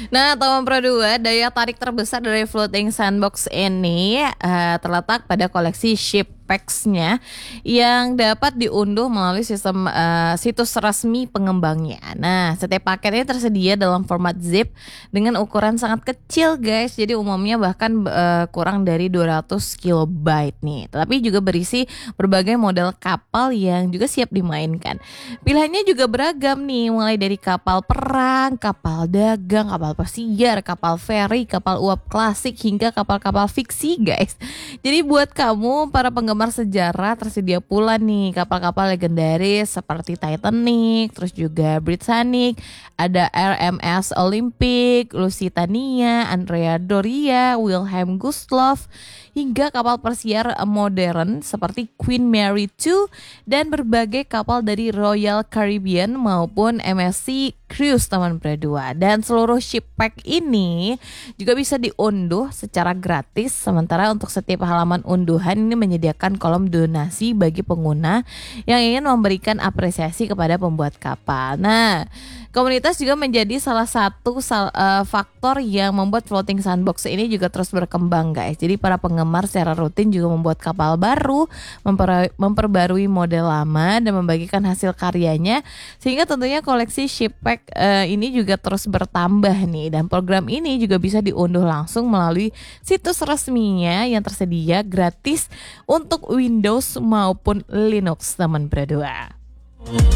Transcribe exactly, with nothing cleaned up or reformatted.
Nah, teman Pro dua, daya tarik terbesar dari Floating Sandbox ini eh, terletak pada koleksi ship packs-nya yang dapat diunduh melalui sistem eh, situs resmi pengembangnya. Nah, setiap paketnya tersedia dalam format zip dengan ukuran sangat kecil, guys. Jadi umumnya bahkan eh, kurang dari dua ratus kilobyte nih. Tapi juga berisi berbagai model kapal yang juga siap dimainkan. Pilihannya juga beragam nih, mulai dari kapal perang, kapal dagang, kapal pesiar, kapal feri, kapal uap klasik, hingga kapal-kapal fiksi, guys. Jadi buat kamu para penggemar sejarah tersedia pula nih kapal-kapal legendaris seperti Titanic, terus juga Britannic, ada R M S Olympic, Lusitania, Andrea Doria, Wilhelm Gustloff, hingga kapal persiar modern seperti Queen Mary two dan berbagai kapal dari Royal Caribbean maupun M S C Cruise, teman berdua. Dan seluruh ship pack ini juga bisa diunduh secara gratis, sementara untuk setiap halaman unduhan ini menyediakan kolom donasi bagi pengguna yang ingin memberikan apresiasi kepada pembuat kapal. Nah, komunitas juga menjadi salah satu sal, uh, faktor yang membuat Floating Sandbox ini juga terus berkembang, guys. Jadi para penggemar secara rutin juga membuat kapal baru, memper, memperbarui model lama dan membagikan hasil karyanya, sehingga tentunya koleksi ship pack uh, ini juga terus bertambah nih. Dan program ini juga bisa diunduh langsung melalui situs resminya yang tersedia gratis untuk Windows maupun Linux, teman berdua.